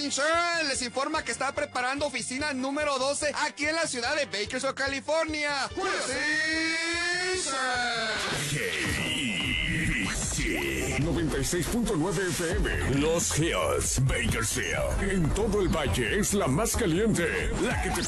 Insurance les informa que está preparando oficina número 12 aquí en la ciudad de Bakersfield, California. KBC 96.9 FM. Los Hills, Bakersfield. En todo el valle es la más caliente. La que te